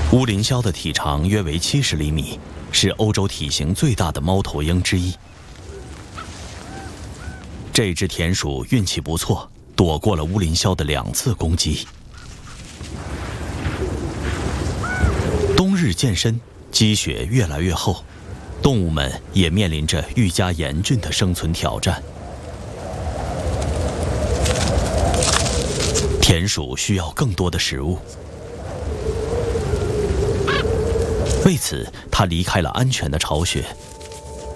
乌林鸮的体长约为70厘米，是欧洲体型最大的猫头鹰之一。这只田鼠运气不错，躲过了乌林鸮的2次攻击。冬日渐深，积雪越来越厚，动物们也面临着愈加严峻的生存挑战。田鼠需要更多的食物，为此，它离开了安全的巢穴，